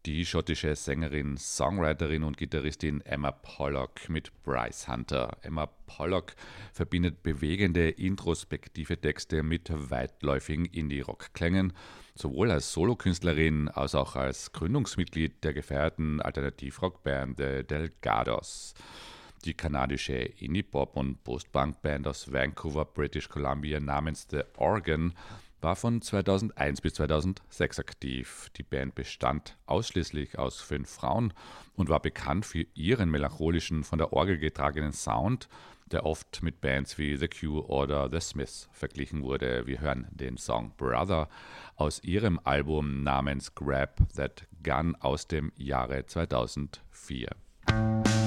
die schottische Sängerin, Songwriterin und Gitarristin Emma Pollock mit Bryce Hunter. Emma Pollock verbindet bewegende, introspektive Texte mit weitläufigen Indie-Rock-Klängen, sowohl als Solokünstlerin als auch als Gründungsmitglied der gefeierten Alternativrockband The Delgados. Die kanadische Indie-Pop- und Post-Punk-Band aus Vancouver, British Columbia namens The Organ war von 2001 bis 2006 aktiv. Die Band bestand ausschließlich aus 5 Frauen und war bekannt für ihren melancholischen, von der Orgel getragenen Sound, der oft mit Bands wie The Cure oder The Smiths verglichen wurde. Wir hören den Song Brother aus ihrem Album namens Grab That Gun aus dem Jahre 2004.